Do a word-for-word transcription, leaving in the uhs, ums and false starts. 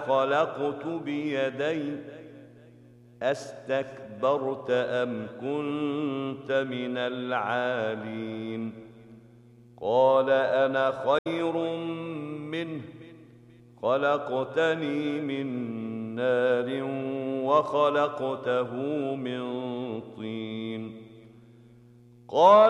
خلقت بيدي أستكبرت أم كنت من العالين قال أنا خير منه خلقتني من نار وخلقته من طين قال